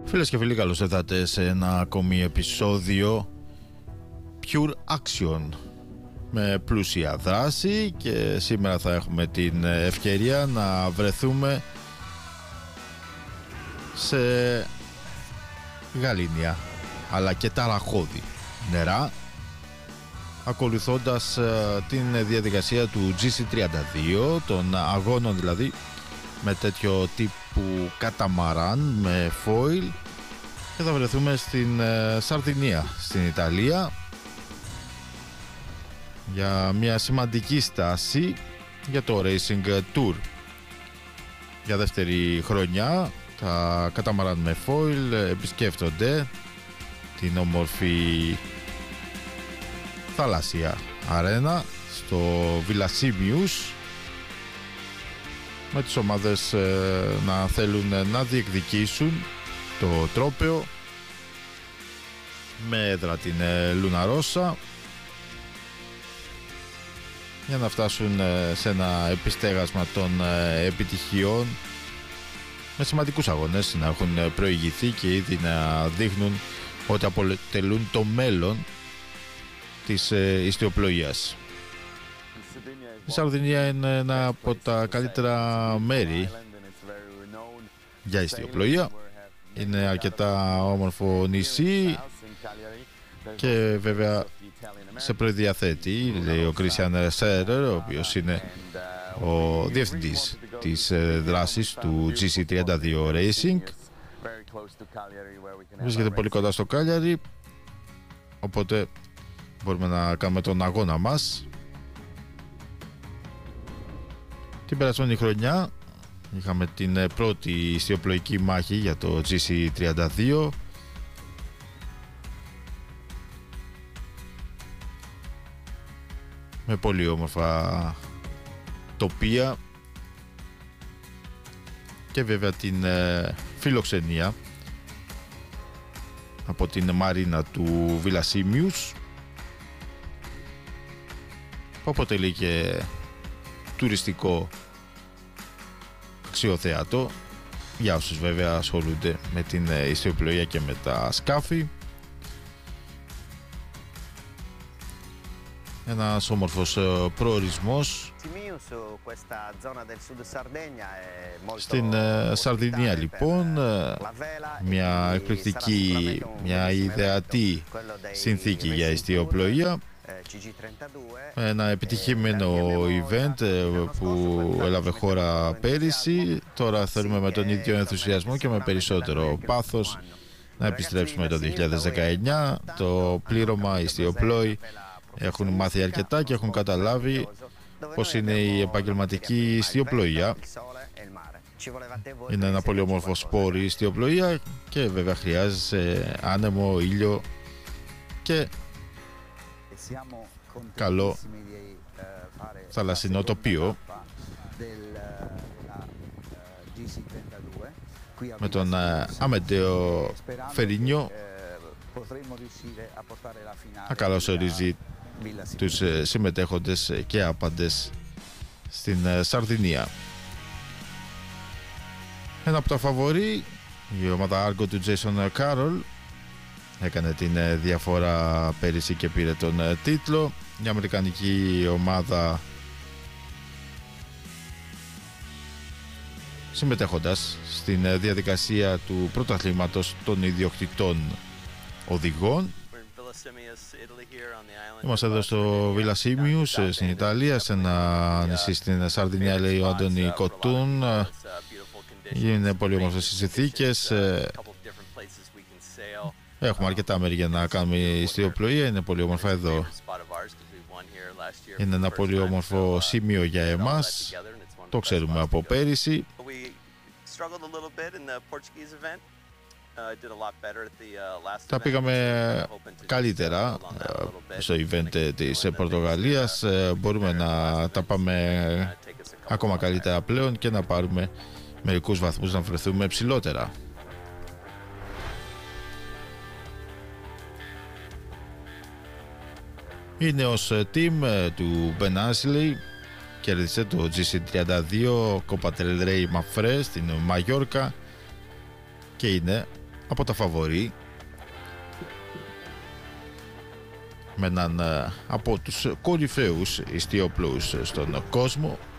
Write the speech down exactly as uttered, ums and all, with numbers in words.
Φίλες και φίλοι, καλώς ήρθατε σε ένα ακόμη επεισόδιο Pure Action με πλούσια δράση, και σήμερα θα έχουμε την ευκαιρία να βρεθούμε σε γαλήνια αλλά και ταραχώδη νερά, ακολουθώντας την διαδικασία του τζι σι τριάντα δύο, των αγώνων δηλαδή με τέτοιο τύπου καταμαράν με foil, και θα βρεθούμε στην Σαρδινία, στην Ιταλία, για μια σημαντική στάση για το Racing Tour. Για δεύτερη χρονιά τα καταμαράν με foil επισκέφτονται την όμορφη θαλάσσια αρένα στο Villasimius, με τις ομάδες ε, να θέλουν να διεκδικήσουν το τρόπαιο, με έδρα την ε, Λουναρόσα, για να φτάσουν ε, σε ένα επιστέγασμα των ε, επιτυχιών, με σημαντικούς αγώνες να έχουν προηγηθεί και ήδη να δείχνουν ότι αποτελούν το μέλλον της ε, ιστιοπλοείας. Η Σαρδινία είναι ένα από τα καλύτερα μέρη για ιστιοπλοεία. Είναι αρκετά όμορφο νησί και βέβαια σε προδιαθέτει, λέει ο Κρίστιαν Σέρερ, ο οποίος είναι ο διευθυντής της δράσης του τζι σι τριάντα δύο Racing. Βρίσκεται πολύ κοντά στο Κάλιαρι, οπότε μπορούμε να κάνουμε τον αγώνα μας. Την περασμένη χρονιά είχαμε την πρώτη ιστιοπλοϊκή μάχη για το τζι σι τριάντα δύο, με πολύ όμορφα τοπία και βέβαια την φιλοξενία από την μαρίνα του Villasimius, που αποτελεί και τουριστικό αξιοθέατο για όσους βέβαια ασχολούνται με την ιστιοπλοεία και με τα σκάφη. Ένας όμορφος προορισμός στην Σαρδινία, λοιπόν, μια εκπληκτική, μια ιδεατή συνθήκη για ιστιοπλοεία. Ένα επιτυχημένο event που έλαβε χώρα πέρυσι. Τώρα θέλουμε με τον ίδιο ενθουσιασμό και με περισσότερο πάθος να επιστρέψουμε το δύο χιλιάδες δεκαεννιά. Το πλήρωμα, οι ιστιοπλόοι έχουν μάθει αρκετά και έχουν καταλάβει πως είναι η επαγγελματική ιστιοπλοεία. Είναι ένα πολύ όμορφο σπόρ η ιστιοπλοεία, και βέβαια χρειάζεται άνεμο, ήλιο και καλό θαλασσινό τοπίο. Με τον Αμεντέο Φερίνιο να καλωσορίζει τους συμμετέχοντες και άπαντες στην Σαρδινία. Ένα από τα φαβορί, η ομάδα Argo του Jason Carroll, έκανε την διαφορά πέρυσι και πήρε τον τίτλο. Η αμερικανική ομάδα, συμμετέχοντας στην διαδικασία του πρωταθλήματος των ιδιοκτητών οδηγών. Είμαστε εδώ στο Villasimius στην Ιταλία, σε ένα νησί στην Σαρδινία, λέει ο Άντωνι Κοτούν. Είναι πολύ όμορφες οι συνθήκες. Έχουμε αρκετά μέρη για να κάνουμε ιστιοπλοεία. Είναι πολύ όμορφα εδώ. Είναι ένα πολύ όμορφο σημείο για εμάς. Το ξέρουμε από πέρυσι. Τα πήγαμε καλύτερα στο event της Πορτογαλίας. Μπορούμε να τα πάμε ακόμα καλύτερα πλέον και να πάρουμε μερικούς βαθμούς, να βρεθούμε ψηλότερα. Η νέος team του Ben Ashley κέρδισε το τζι σι τριάντα δύο Copa del Rey Mafre στην Μαγιόρκα και είναι από τα φαβορί, με έναν από τους κορυφαίους ιστιοπλούς στον κόσμο.